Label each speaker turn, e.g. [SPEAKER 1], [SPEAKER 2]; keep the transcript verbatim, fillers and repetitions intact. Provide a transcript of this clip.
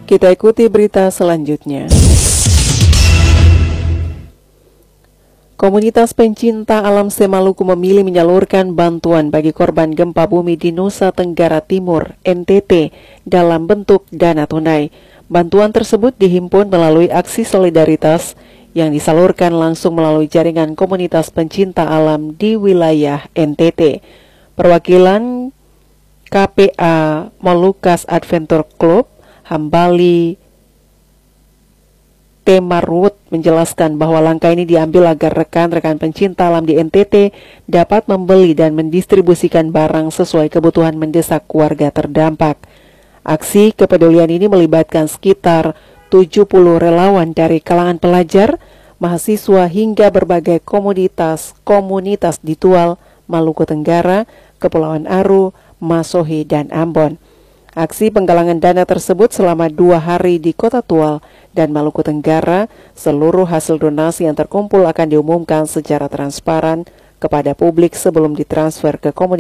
[SPEAKER 1] Kita ikuti berita selanjutnya. Komunitas pencinta alam Se-Maluku memilih menyalurkan bantuan bagi korban gempa bumi di Nusa Tenggara Timur, N T T, dalam bentuk dana tunai. Bantuan tersebut dihimpun melalui aksi solidaritas yang disalurkan langsung melalui jaringan komunitas pencinta alam di wilayah N T T. Perwakilan K P A Molucas Adventure Club, Hambali Temarwut, menjelaskan bahwa langkah ini diambil agar rekan-rekan pencinta alam di N T T dapat membeli dan mendistribusikan barang sesuai kebutuhan mendesak warga terdampak. Aksi kepedulian ini melibatkan sekitar tujuh puluh relawan dari kalangan pelajar, mahasiswa hingga berbagai komunitas komunitas di Tual, Maluku Tenggara, Kepulauan Aru, Masohi, dan Ambon. Aksi penggalangan dana tersebut selama dua hari di Kota Tual dan Maluku Tenggara. Seluruh hasil donasi yang terkumpul akan diumumkan secara transparan kepada publik sebelum ditransfer ke komunitas